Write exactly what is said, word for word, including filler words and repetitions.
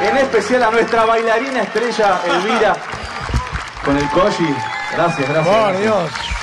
En especial a nuestra bailarina estrella, Elvira, con el Koji. Gracias, gracias. Por gracias. Dios.